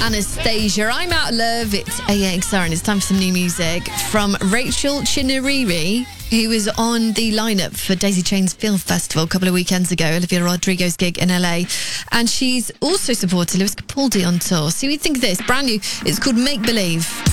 Anastasia, I'm Out of Love. It's AXR and it's time for some new music from Rachel Chinariri, who was on the lineup for Daisy Chain's Film Festival a couple of weekends ago, Olivia Rodrigo's gig in LA. And she's also supported Lewis Capaldi on tour. So we think of this, brand new, it's called Make Believe.